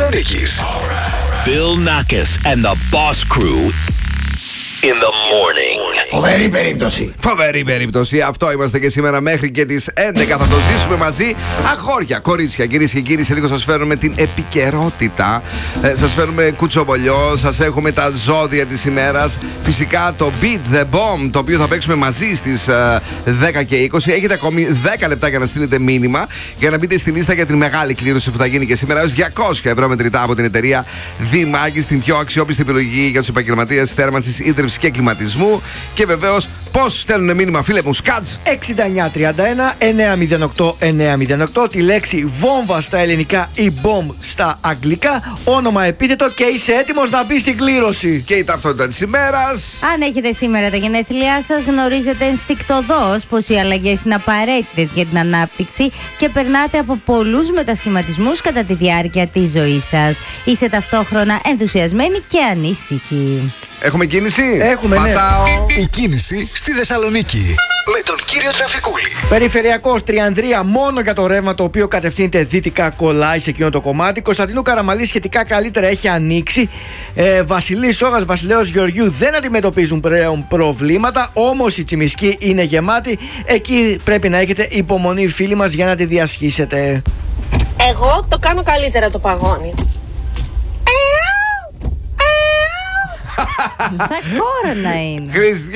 Θεσσαλονίκης. Bill Nackis and the Boss Crew in the morning. Φοβερή περίπτωση. Φοβερή περίπτωση. Αυτό είμαστε και σήμερα μέχρι και τις 11. Θα το ζήσουμε μαζί. Αγόρια, κορίτσια, κυρίες και κύριοι, σε λίγο σας φέρνουμε την επικαιρότητα. Σας φέρνουμε κουτσομπολιό. Σας έχουμε τα ζώδια της ημέρας. Φυσικά το Beat the Bomb, το οποίο θα παίξουμε μαζί στις 10 και 20. Έχετε ακόμη 10 λεπτά για να στείλετε μήνυμα για να μπείτε στη λίστα για την μεγάλη κλήρωση που θα γίνει και σήμερα έως 200 ευρώ μετρητά από την εταιρεία Δημάκη, την πιο αξιόπιστη επιλογή για τους επαγγελματίες θέρμανσης, ίδρυυσης και κλιματισμού. Και βεβαίως, πώς στέλνουν μήνυμα, φίλε μου, σκάτς. 6931 908 908. Τη λέξη βόμβα στα ελληνικά ή bomb στα αγγλικά. Όνομα, επίθετο και είσαι έτοιμος να μπει στην κλήρωση. Και η ταυτότητα της ημέρας. Αν έχετε σήμερα τα γενέθλιά σας, γνωρίζετε ενστικτωδώς πως οι αλλαγές είναι απαραίτητες για την ανάπτυξη και περνάτε από πολλούς μετασχηματισμούς κατά τη διάρκεια της ζωής σας. Είστε ταυτόχρονα ενθουσιασμένοι και ανήσυχοι. Έχουμε κίνηση. Έχουμε, ναι. Πατάω. Η κίνηση στη Θεσσαλονίκη με τον κύριο Τραφικούλη. Περιφερειακός Τριανδρία, μόνο για το ρεύμα το οποίο κατευθύνεται δυτικά κολλάει σε εκείνο το κομμάτι. Κωνσταντινού Καραμαλή σχετικά καλύτερα έχει ανοίξει. Βασιλής Σόγας, Βασιλέως Γεωργιού δεν αντιμετωπίζουν πλέον προβλήματα. Όμως η Τσιμισκή είναι γεμάτη. Εκεί πρέπει να έχετε υπομονή, φίλοι μας, για να τη διασχίσετε. Εγώ το κάνω καλύτερα το παγόνι. Σαν κόρονα είναι.